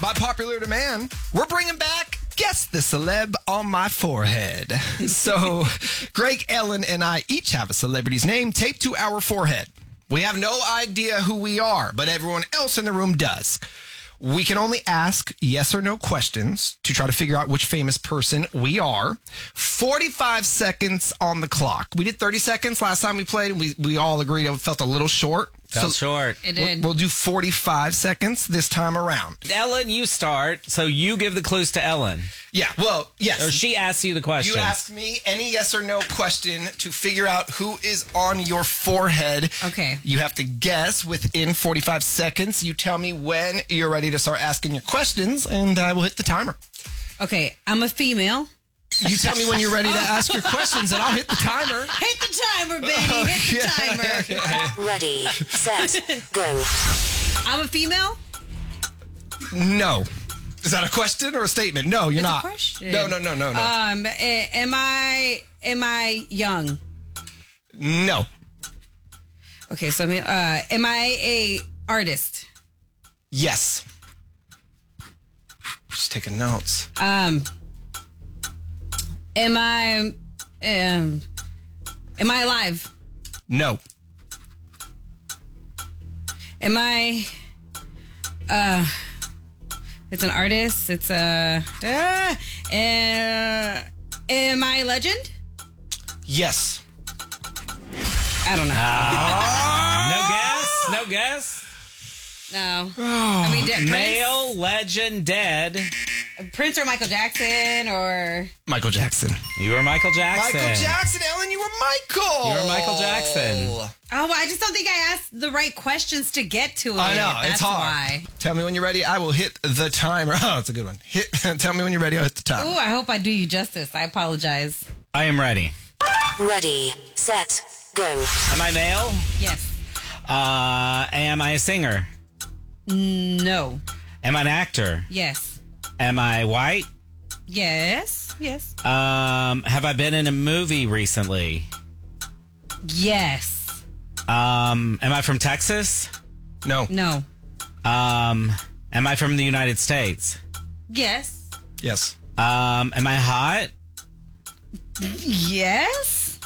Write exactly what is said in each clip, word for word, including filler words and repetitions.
By popular demand, we're bringing back Guess the Celeb on My Forehead. So, Greg, Ellen, and I each have a celebrity's name taped to our forehead. We have no idea who we are, but everyone else in the room does. We can only ask yes or no questions to try to figure out which famous person we are. forty-five seconds on the clock. We did thirty seconds last time we played, and we, we all agreed it felt a little short. Felt so short. It did. We'll, we'll do forty-five seconds this time around. Ellen, you start, so you give the clues to Ellen. Yeah, well, yes. Or she asks you the question. You ask me any yes or no question to figure out who is on your forehead. Okay. You have to guess within forty-five seconds. You tell me when you're ready to start asking your questions, and I will hit the timer. Okay, I'm a female. You tell me when you're ready to ask your questions, and I'll hit the timer. Hit the timer, baby. Hit the timer. Ready, set, go. I'm a female? No. Is that a question or a statement? No, you're It's a not. question. No, no, no, no, no. Um, a- am I am I young? no. Okay, so I mean, uh, am I a artist? Yes. Just taking notes. Um, am I um, am I alive? No. Am I? Uh, it's an artist. It's a. Uh, uh, am I a legend? Yes. I don't know. No guess? No guess? No. I mean, de- Male, legend, dead. Prince, Prince or Michael Jackson or. Michael Jackson. You were Michael Jackson. Michael Jackson, Ellen, you were Michael. You were Michael Jackson. Oh, well, I just don't think I asked the right questions to get to it. I know, That's it's hard. Why. Tell me when you're ready. I will hit the timer. Oh, it's a good one. Hit. Tell me when you're ready. I'll hit the timer. Ooh, I hope I do you justice. I apologize. I am ready. Ready, set, go. Am I male? Yes. Uh, am I a singer? No. Am I an actor? Yes. Am I white? Yes. Yes. Um, have I been in a movie recently? Yes. Um, am I from Texas? No. No. Um, am I from the United States? Yes. Yes. Um, am I hot? Yes.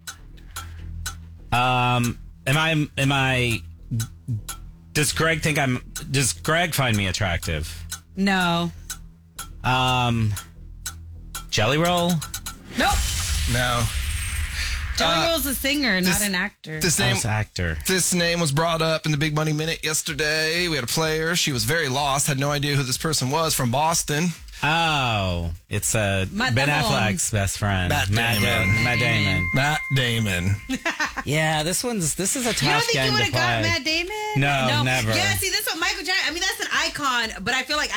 Um, am I, am I, does Greg think I'm, does Greg find me attractive? No. Um, Jelly Roll? Nope. No. Jelly Uh, Roll's a singer, this- not an actor. This name, House actor. this name was brought up in the Big Money Minute yesterday. We had a player. She was very lost. Had no idea who this person was from Boston. Oh, it's uh, Matt Ben Damon. Affleck's best friend. Matt Damon. Da- Matt Damon. Matt Damon. Yeah, this one's, this is a tough you don't think game you would to have play. got Matt Damon? No, never. Yeah, see, this one, Michael Jackson. I mean, that's an icon, but I feel like